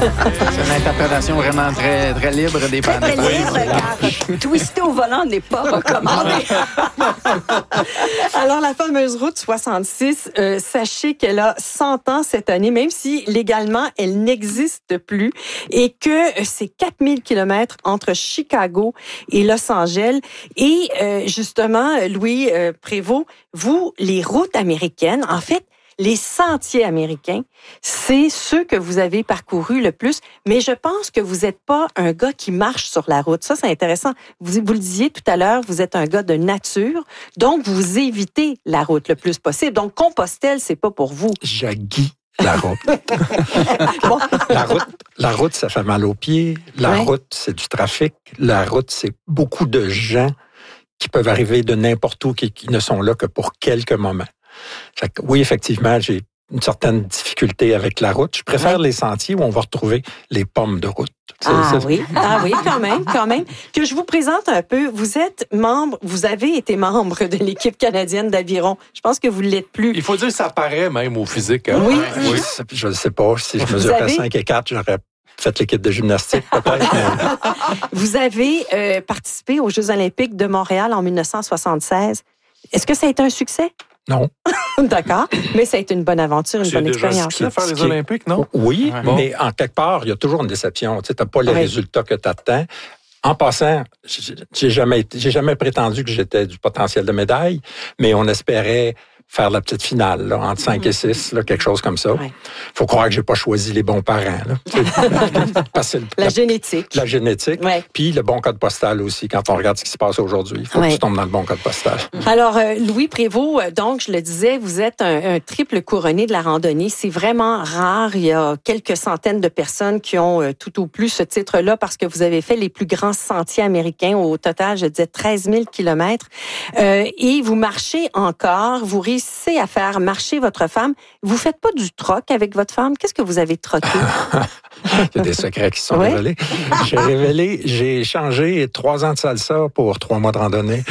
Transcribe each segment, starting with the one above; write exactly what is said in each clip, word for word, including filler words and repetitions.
C'est une interprétation vraiment très, très libre des Très, très libre, car twister au volant n'est pas recommandé. Alors, la fameuse route soixante-six, euh, sachez qu'elle a cent ans cette année, même si légalement, elle n'existe plus, et que c'est quatre mille kilomètres entre Chicago et Los Angeles. Et euh, justement, Louis euh, Prévost, vous, les routes américaines, en fait, les sentiers américains, c'est ceux que vous avez parcourus le plus, mais je pense que vous n'êtes pas un gars qui marche sur la route. Ça, c'est intéressant. Vous, vous le disiez tout à l'heure, vous êtes un gars de nature, donc vous évitez la route le plus possible. Donc, Compostelle, c'est pas pour vous. J'aguis la route. Bon. la route. La route, ça fait mal aux pieds. La Ouais. route, c'est du trafic. La route, c'est beaucoup de gens qui peuvent arriver de n'importe où, qui, qui ne sont là que pour quelques moments. Fait que, oui, effectivement, j'ai une certaine difficulté avec la route. Je préfère Ouais. les sentiers où on va retrouver les pommes de route. C'est- Ah c'est- oui, ah oui, quand même, quand même. Que je vous présente un peu. Vous êtes membre, vous avez été membre de l'équipe canadienne d'aviron. Je pense que vous ne l'êtes plus. Il faut dire que ça paraît même au physique. Hein? Oui. Oui, je ne sais pas. Si je Vous mesurais avez- cinq et quatre, j'aurais fait l'équipe de gymnastique, peut-être. mais- Vous avez euh, participé aux Jeux olympiques de Montréal en dix-neuf cent soixante-seize. Est-ce que ça a été un succès? Non. D'accord. Mais ça a été une bonne aventure, une C'est bonne déjà un expérience. succès faire Ce les qui est- Olympiques, non? Oui, Ouais. mais en quelque part, il y a toujours une déception. Tu n'as pas les Oui. résultats que tu attends. En passant, j'ai j'ai jamais, été- j'ai jamais prétendu que j'étais du potentiel de médaille, mais on espérait faire la petite finale, là, entre cinq et six, là, quelque chose comme ça. Ouais. Faut croire que j'ai pas choisi les bons parents. Là. Parce que c'est La la, génétique. la génétique, Ouais. puis le bon code postal aussi. Quand on regarde ce qui se passe aujourd'hui, il faut Ouais. que tu tombes dans le bon code postal. Alors, euh, Louis Prévost, euh, donc, je le disais, vous êtes un, un triple couronné de la randonnée. C'est vraiment rare. Il y a quelques centaines de personnes qui ont euh, tout au plus ce titre-là parce que vous avez fait les plus grands sentiers américains. Au total, je disais treize mille kilomètres. Euh, et vous marchez encore. Vous réussissez à faire marcher votre femme. Vous faites pas du troc avec votre femme. Qu'est-ce que vous avez troqué? Il y a des secrets qui se sont Ouais. révélés. J'ai révélé, j'ai changé trois ans de salsa pour trois mois de randonnée.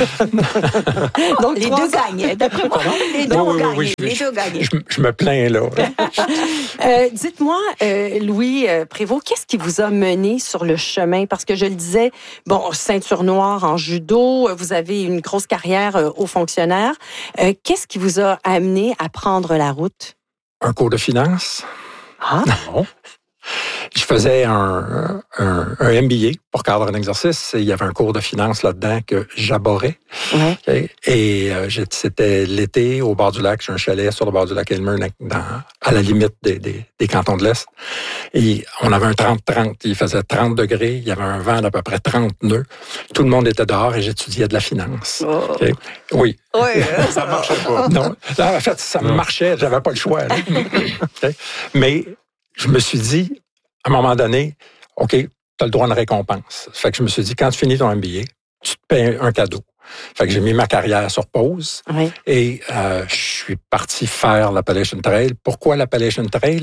Donc, Les trois deux ans. gagnent. D'après moi, les deux Oui, ont oui, gagné. oui, je- les deux gagnent. Je, je me plains, là. Euh, dites-moi, euh, Louis euh, Prévost, qu'est-ce qui vous a mené sur le chemin? Parce que je le disais, bon, ceinture noire en judo, euh, vous avez une grosse carrière euh, haut fonctionnaire. Euh, qu'est-ce qui vous a amené à prendre la route? Un cours de finance. Ah, Non. Je faisais un, un, un M B A pour cadre un exercice. Et il y avait un cours de finance là-dedans que j'abhorrais. ouais. Okay? Et euh, j'ai- c'était l'été au bord du lac. J'ai un chalet sur le bord du lac Elmer, dans, à la limite des, des, des cantons de l'Est. Et on avait un trente trente. Il faisait trente degrés. Il y avait un vent d'à peu près trente nœuds. Tout le monde était dehors et j'étudiais de la finance. Oh. Okay? Oui. Oui. Ça marchait pas. Non. Là, en fait, ça Non. marchait. J'avais pas le choix. là. Okay? Mais je me suis dit, à un moment donné, OK, tu as le droit à une récompense. Fait que je me suis dit, quand tu finis ton M B A, tu te payes un cadeau. Fait que j'ai mis ma carrière sur pause Oui. et euh, je suis parti faire l'Appalachian Trail. Pourquoi l'Appalachian Trail?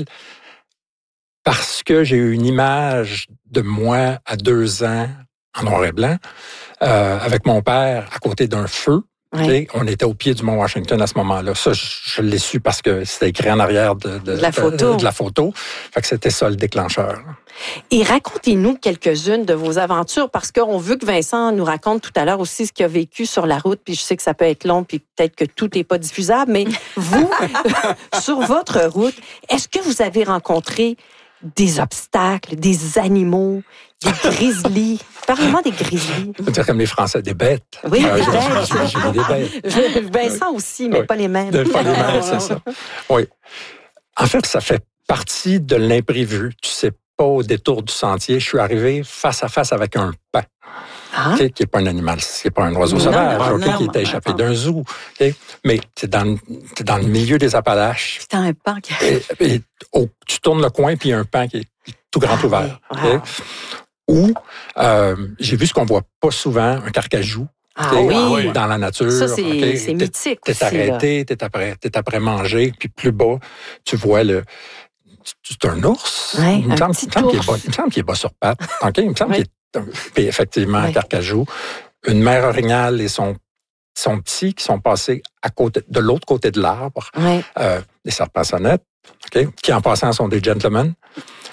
Parce que j'ai eu une image de moi à deux ans en noir et blanc euh, avec mon père à côté d'un feu. Oui. Tu sais, on était au pied du Mont Washington à ce moment-là. Ça, je, je l'ai su parce que c'était écrit en arrière de, de, De la photo. de la photo. Fait que c'était ça le déclencheur. Et racontez-nous quelques-unes de vos aventures, parce qu'on veut que Vincent nous raconte tout à l'heure aussi ce qu'il a vécu sur la route, puis je sais que ça peut être long, puis peut-être que tout n'est pas diffusable, mais vous, sur votre route, est-ce que vous avez rencontré des obstacles, des animaux, des grizzlies? Parlez-moi des grizzlies. On peut dire comme les Français, des bêtes. Oui, Euh, des j'ai- bêtes. j'ai- J'ai vu des bêtes. Je- Vincent aussi, mais Oui. pas les mêmes. De pas les mêmes, c'est ça. Oui. En fait, ça fait partie de l'imprévu. Tu sais pas au détour du sentier, je suis arrivé face à face avec un paon. Ah, Okay, qui n'est pas un animal, qui n'est pas un oiseau Non, sauvage, non, okay, non, qui était non, échappé non. d'un zoo. Okay? Mais tu es dans, le- t'es dans le milieu des Appalaches. C'était un pan qui Et, et, oh, tu tournes le coin, puis il y a un pan qui est tout grand Ah, ouvert. oui. Okay? Wow. Ou euh, j'ai vu ce qu'on voit pas souvent, un carcajou. Ah okay, oui. dans la nature. Ça, c'est okay? c'est T'es- mythique T'es aussi, là. arrêté, t'es après, t'es après manger, puis plus bas, tu vois le. C'est un ours. Ouais, il, me un semble, petit il, me semble qu'il est ours. bas, il me semble qu'il est bas sur pattes. Okay? Il me semble Ouais. qu'il est un- puis effectivement Ouais. un carcajou. Une mère orignale et son, son petit qui sont passés à côté, de l'autre côté de l'arbre. Ouais. Euh, des serpents sonnettes, okay? Qui en passant sont des gentlemen.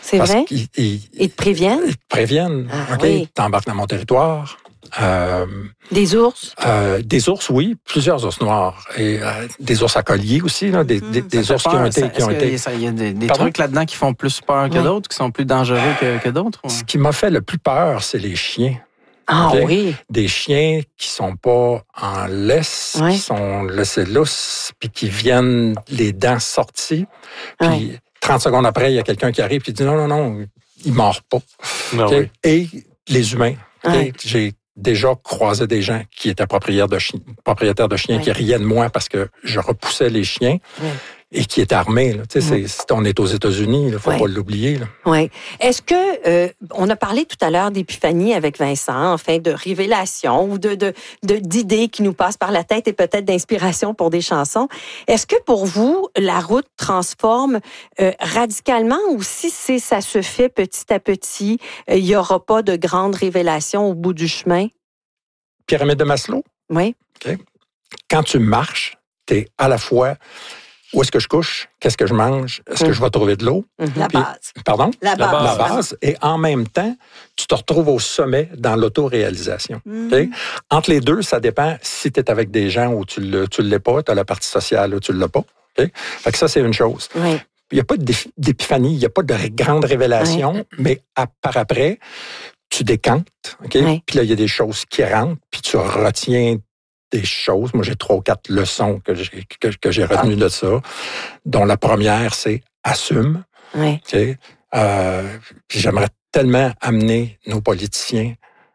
C'est Parce vrai? qu'ils ils, Ils te préviennent? ils te préviennent. Ah, OK, oui. t'embarques dans mon territoire. Euh, Des ours? euh, des ours, oui, plusieurs ours noirs. Et euh, des ours à collier aussi, là, des, des, des ours qui ont été... Qui ont été... Il y a des, des Pardon? trucs là-dedans qui font plus peur que Oui. d'autres, qui sont plus dangereux que, que d'autres? Ou... Ce qui m'a fait le plus peur, c'est les chiens. Ah OK? oui. Des chiens qui sont pas en laisse, Ouais. qui sont laissés lousses, puis qui viennent les dents sorties. Puis Ouais. trente secondes après, il y a quelqu'un qui arrive et dit non, non, non, il ne mord pas. Ah OK? oui. Et les humains. OK? Ouais. J'ai déjà croisé des gens qui étaient propriétaires de, chi- propriétaires de chiens Ouais. qui riaient de moi parce que je repoussais les chiens Ouais. et qui étaient armés. Là. Tu sais, c'est- c'est- on est aux États-Unis, il ne faut Ouais. pas l'oublier. Là. Oui. Est-ce que, euh, on a parlé tout à l'heure d'épiphanie avec Vincent, enfin de révélation ou de, de, de- d'idées qui nous passent par la tête et peut-être d'inspiration pour des chansons. Est-ce que pour vous, la route transforme euh, radicalement ou si c'est, ça se fait petit à petit, euh, il n'y aura pas de grande révélation au bout du chemin? Pyramide de Maslow, Oui. quand tu marches, tu es à la fois où est-ce que je couche, qu'est-ce que je mange, est-ce que Mm. je vais trouver de l'eau, La Puis- base. pardon? La La base. La base, et en même temps, tu te retrouves au sommet dans l'autoréalisation. Mhm. OK? Entre les deux, ça dépend si tu es avec des gens ou tu ne l'es pas, tu as la partie sociale ou tu ne l'as pas. OK? Fait que ça, c'est une chose. Oui. Il n'y a pas d'ép- d'épiphanie, il n'y a pas de ré- grande révélation, mais à- par après, tu décantes. OK? Ouais. Puis là, il y a des choses qui rentrent, puis tu retiens des choses. Moi, j'ai trois ou quatre leçons que j'ai, que, que j'ai retenues de ça, dont la première, c'est assume. Oui. OK? Euh, puis j'aimerais tellement amener nos politiciens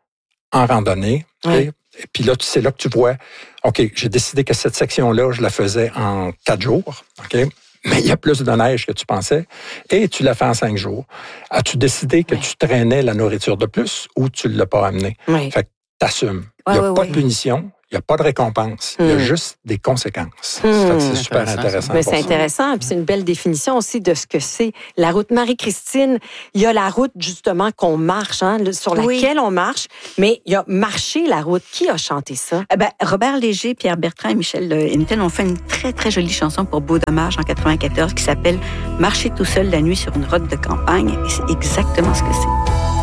en randonnée. OK? Ouais. Et puis là, c'est là que tu vois, OK, j'ai décidé que cette section-là, je la faisais en quatre jours. OK? Mais il y a plus de neige que tu pensais et tu l'as fait en cinq jours. As-tu décidé que Ouais. tu traînais la nourriture de plus ou tu ne l'as pas amené? Oui. Fait que t'assumes. Il Ouais, n'y a ouais, pas ouais. de punition, il n'y a pas de récompense. Il y a Hmm. juste des conséquences. Hmm. Fait que c'est super Intéressant, intéressant. Mais pour c'est ça. intéressant, puis c'est une belle définition aussi de ce que c'est la route. Marie-Christine, il y a la route justement qu'on marche, hein, le- sur Oui. laquelle on marche, mais il y a marcher la route. Qui a chanté ça? Eh ben, Robert Léger, Pierre Bertrand et Michel Hinton ont fait une très, très jolie chanson pour Beau Dommage en quatre-vingt-quatorze qui s'appelle « Marcher tout seul la nuit sur une route de campagne ». Et c'est exactement ce que c'est.